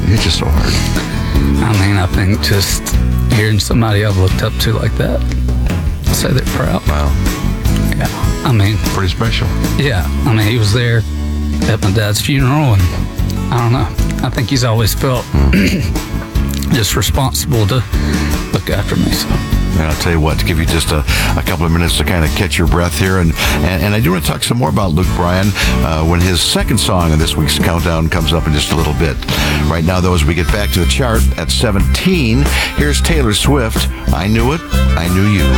It's just so hard. I mean, I think just hearing somebody I've looked up to like that say they're proud. Wow. Yeah. I mean, Pretty special. yeah. I mean, he was there at my dad's funeral, and I don't know. I think he's always felt just responsible to look after me. So. And I'll tell you what, to give you just a couple of minutes to kind of catch your breath here. And I do want to talk some more about Luke Bryan when his second song of this week's countdown comes up in just a little bit. Right now, though, as we get back to the chart at 17, here's Taylor Swift, I Knew It, I Knew You.